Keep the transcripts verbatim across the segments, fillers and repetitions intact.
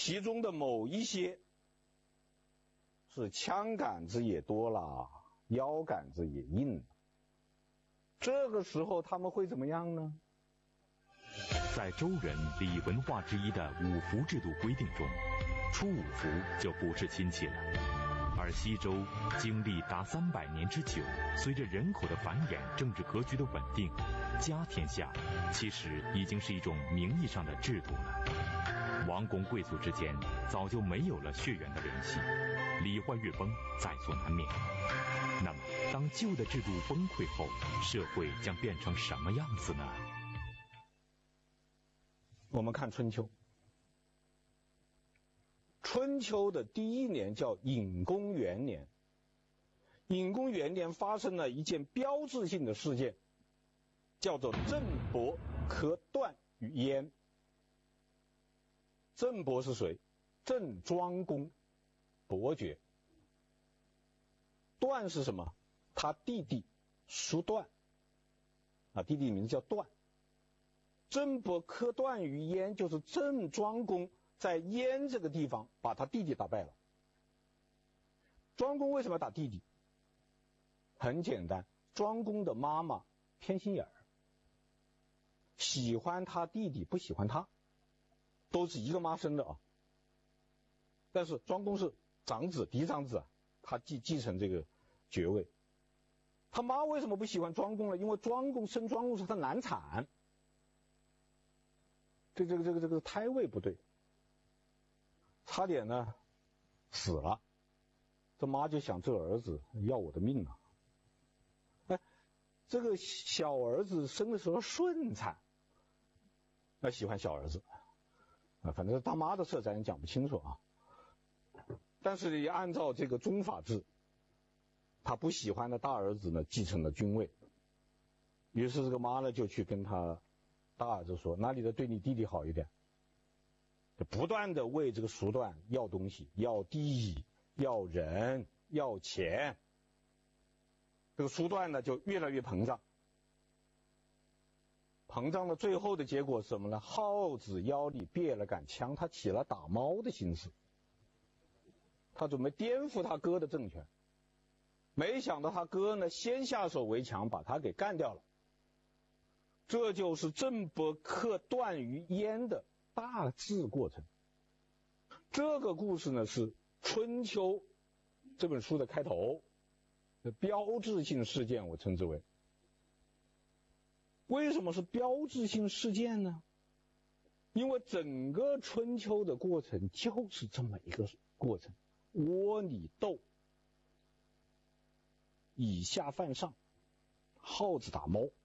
其中的某一些是枪杆子也多了，腰杆子也硬了。这个时候他们会怎么样呢？ 在周人礼文化之一的五服制度规定中，出五服就不是亲戚了。而西周经历达三百年之久，随着人口的繁衍、政治格局的稳定，家天下其实已经是一种名义上的制度了。王公贵族之间早就没有了血缘的联系，礼坏乐崩在所难免。那么，当旧的制度崩溃后，社会将变成什么样子呢？ 我们看春秋。春秋的第一年叫隐公元年。隐公元年发生了一件标志性的事件，叫做郑伯克段于鄢。郑伯是谁？郑庄公，伯爵。段是什么？他弟弟叔段，啊，弟弟名字叫段。郑伯克段于鄢，就是郑庄公在鄢这个地方把他弟弟打败了。庄公为什么要打弟弟？很简单，庄公的妈妈偏心眼儿，喜欢他弟弟不喜欢他，都是一个妈生的啊。但是庄公是长子，嫡长子啊，他继继承这个爵位。他妈为什么不喜欢庄公呢？因为庄公生庄公时他难产，这这个这个这个胎位不对，差点呢死了。这妈就想，这儿子要我的命啊！哎，这个小儿子生的时候顺产，那喜欢小儿子啊，反正是他妈的事，咱也讲不清楚啊。但是也按照这个宗法制，他不喜欢的大儿子呢继承了君位，于是这个妈呢就去跟他大儿子说，哪里的对你弟弟好一点，就不断的为这个叔段要东西，要地，要人，要钱。这个叔段呢就越来越膨胀，膨胀的最后的结果是什么呢？耗子腰里别了杆枪，他起了打猫的心思，他准备颠覆他哥的政权。没想到他哥呢先下手为强，把他给干掉了。这就是郑伯克段于鄢的大致过程。这个故事呢是《春秋》这本书的开头，标志性事件，我称之为。为什么是标志性事件呢？因为整个春秋的过程就是这么一个过程，窝里斗，以下犯上，耗子打猫，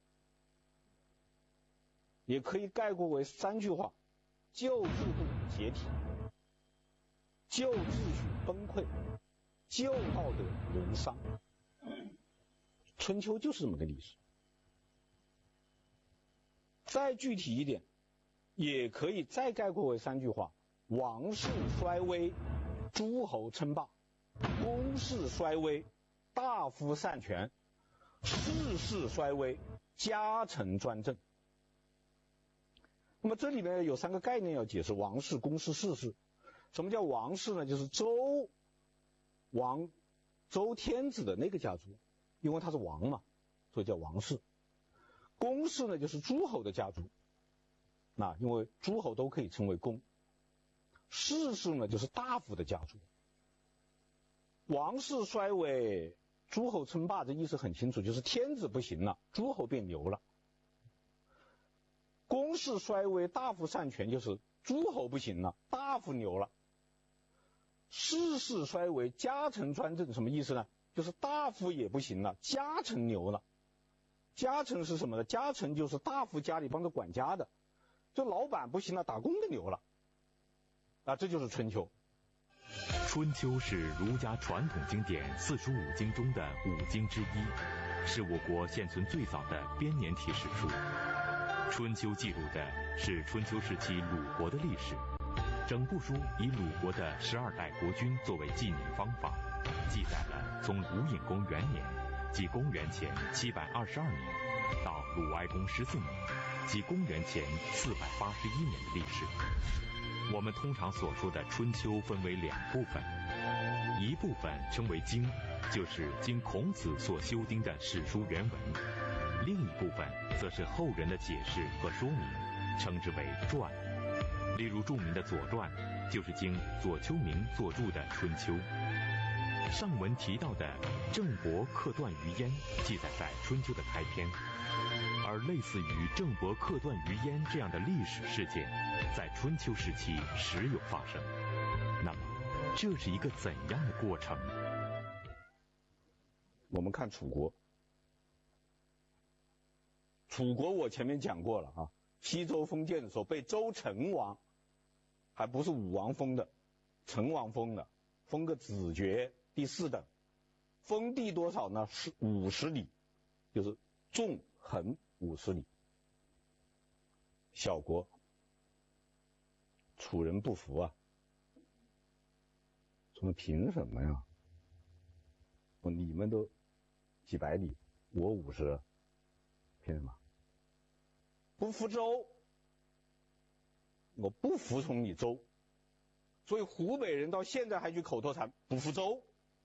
也可以概括为三句话：旧制度解体，旧秩序崩溃，旧道德沦丧。春秋就是这么个历史。再具体一点，也可以再概括为三句话：王室衰微，诸侯称霸；公室衰微，大夫擅权；世事衰微，家臣专政。那么这里面有三个概念要解释：王室、公室、世事。什么叫王室呢？就是周王周天子的那个家族，因为他是王嘛，所以叫王室。公室呢就是诸侯的家族，那因为诸侯都可以称为公。世事呢就是大夫的家族。王室衰微，诸侯称霸，这意思很清楚，就是天子不行了，诸侯变牛了。公室衰微，大夫擅权，就是诸侯不行了，大夫牛了。世事衰微，家臣专政，什么意思呢？就是大夫也不行了，家臣牛了。家臣是什么呢？家臣就是大夫家里帮着管家的，就老板不行了，打工的牛了。啊，这就是春秋。 春秋是儒家传统经典四书五经中的五经之一，是我国现存最早的编年体史书。春秋记录的是春秋时期鲁国的历史，整部书以鲁国的十二代国君作为纪年方法，记载了从鲁隐公元年，即公元前七百二十二年，到鲁哀公十四年， 即公元前四百八十一年的历史。我们通常所说的春秋分为两部分，一部分称为经，就是经孔子所修订的史书原文；另一部分则是后人的解释和说明，称之为传。例如著名的《左传》，就是经左丘明所著的《春秋》。上文提到的郑伯克段于鄢，记载在《春秋》的开篇。而类似于郑伯克段于鄢这样的历史事件，在春秋时期时有发生。那么，这是一个怎样的过程？ 我们看楚国，楚国我前面讲过了啊，西周封建的时候被周成王，还不是武王封的，成王封的，封个子爵第四等，封地多少呢？是五十里，就是纵横五十里。小国，楚人不服啊，说凭什么呀？我你们都几百里，我五十，凭什么？不服周，我不服从你周，所以湖北人到现在还句口头禅不服周，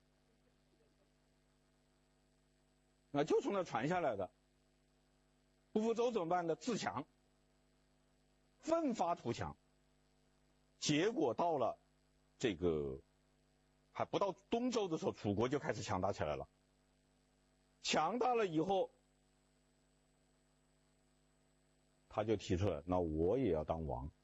那就从那传下来的。不服周怎么办呢？自强，奋发图强。结果到了这个还不到东周的时候，楚国就开始强大起来了。强大了以后，他就提出来，那我也要当王。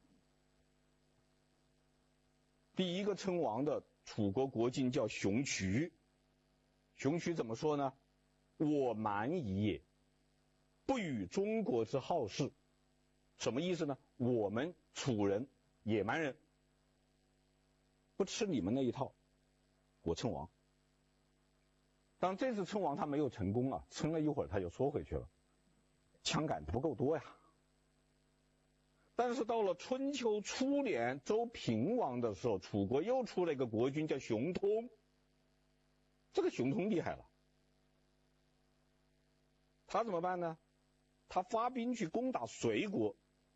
第一个称王的楚国国君叫熊渠。熊渠怎么说呢？我蛮夷也，不与中国之好事。什么意思呢？我们楚人野蛮人不吃你们那一套，我称王。当这次称王他没有成功啊，称了一会儿他就缩回去了，枪杆不够多呀。但是到了春秋初年，周平王的时候，楚国又出了一个国君叫熊通。这个熊通厉害了，他怎么办呢？他发兵去攻打隋国。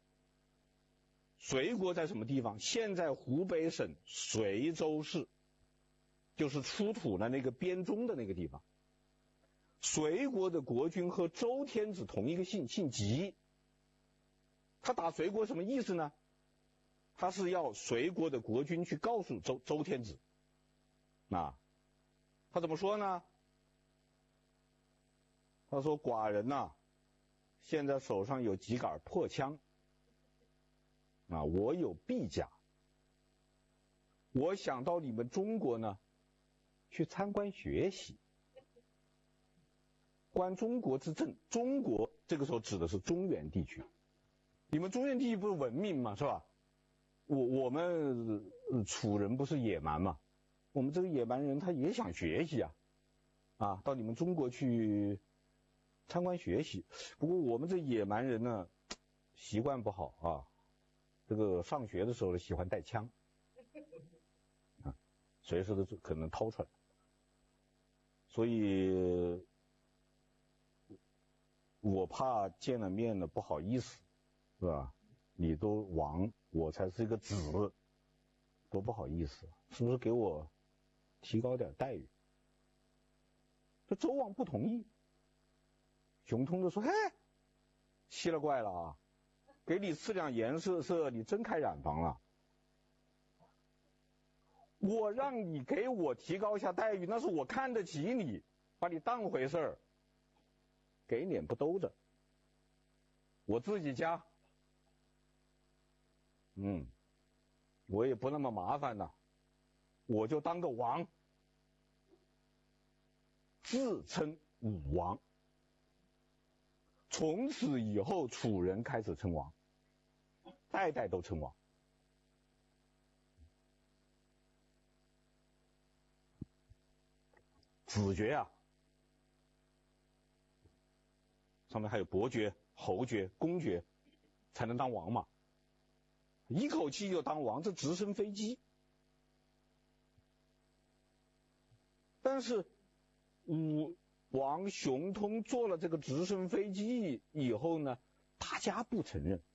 隋国在什么地方？现在湖北省随州市，就是出土的那个编钟的那个地方。隋国的国君和周天子同一个姓，姓吉。他打隋国什么意思呢？他是要隋国的国君去告诉周周天子，啊，他怎么说呢？他说寡人呐、啊，现在手上有几杆破枪，啊，我有臂甲，我想到你们中国呢，去参观学习，观中国之政。中国这个时候指的是中原地区。你们中原地区不是文明嘛，是吧？我我们、呃、楚人不是野蛮嘛？我们这个野蛮人他也想学习啊，啊，到你们中国去参观学习。不过我们这野蛮人呢，习惯不好啊，这个上学的时候喜欢带枪，啊，随时都可能掏出来，所以我怕见了面呢不好意思。是吧？你都王，我才是一个子，多不好意思，是不是给我提高点待遇？这周王不同意，熊通就说：“嘿，奇了怪了啊，给你赐两颜色色，你真开染坊了。我让你给我提高一下待遇，那是我看得起你，把你当回事儿，给脸不兜着，我自己家。”嗯，我也不那么麻烦呐，我就当个王，自称武王。从此以后，楚人开始称王，代代都称王。子爵啊，上面还有伯爵、侯爵、公爵，才能当王嘛。一口气就当王，这直升飞机。但是武王熊通坐了这个直升飞机以后呢， 大家不承认。